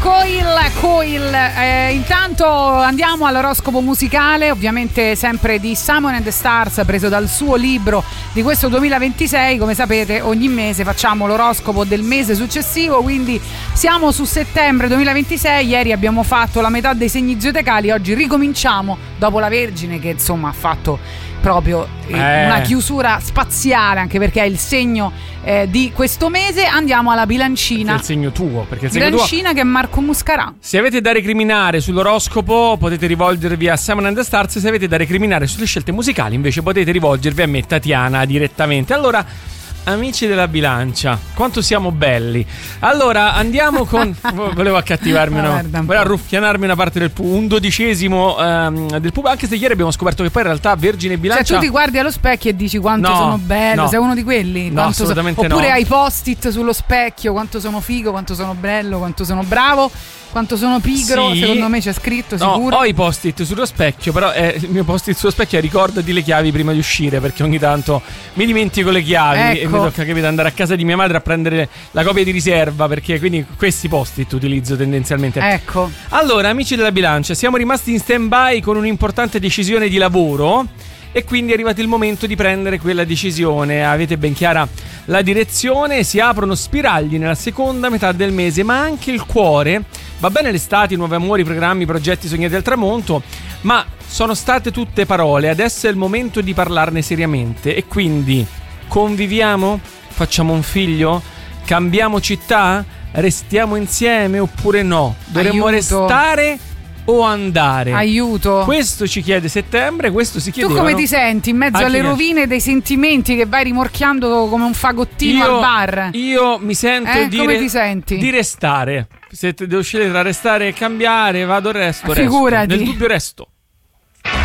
Coil. Intanto andiamo all'oroscopo musicale, ovviamente sempre di Simon and the Stars, preso dal suo libro di questo 2026. Come sapete, ogni mese facciamo l'oroscopo del mese successivo, quindi siamo su settembre 2026. Ieri abbiamo fatto la metà dei segni zodiacali, oggi ricominciamo dopo la Vergine, che insomma ha fatto proprio una chiusura spaziale, anche perché è il segno di questo mese. Andiamo alla bilancina. È il segno tuo, perché il segno bilancina tuo, che è Marco Muscarà. Se avete da recriminare sull'oroscopo potete rivolgervi a Simon and the Stars, se avete da recriminare sulle scelte musicali invece potete rivolgervi a me, Tatiana, direttamente. Allora, amici della bilancia, quanto siamo belli. Allora andiamo con volevo accattivarmi volevo arruffianarmi una parte del un dodicesimo del pubblico, anche se ieri abbiamo scoperto che poi in realtà Vergine e Bilancia, cioè tu ti guardi allo specchio e dici quanto sono bello, sei uno di quelli? No, assolutamente oppure hai post-it sullo specchio, quanto sono figo, quanto sono bello, quanto sono bravo, quanto sono pigro. Sì. Secondo me c'è scritto, sicuro. Ho i post-it sullo specchio, però il mio post-it sullo specchio è: ricordati le chiavi prima di uscire, perché ogni tanto mi dimentico le chiavi, ecco. E mi tocca, capito, andare a casa di mia madre a prendere la copia di riserva, perché quindi questi post-it utilizzo tendenzialmente. Ecco. Allora, amici della bilancia, siamo rimasti in stand-by con un'importante decisione di lavoro e quindi è arrivato il momento di prendere quella decisione. Avete ben chiara la direzione, si aprono spiragli nella seconda metà del mese, ma anche il cuore. Va bene l'estate, nuovi amori, programmi, progetti sognati al tramonto, ma sono state tutte parole, adesso è il momento di parlarne seriamente. E quindi conviviamo? Facciamo un figlio? Cambiamo città? Restiamo insieme oppure no? Dovremmo restare o andare? Aiuto. Questo ci chiede settembre, questo si chiede. Tu come ti senti in mezzo alle rovine dei sentimenti che vai rimorchiando come un fagottino al bar? Io mi sento come ti senti? Di restare. Se devo scegliere tra restare e cambiare, vado al resto. Figurati. Nel dubbio resto.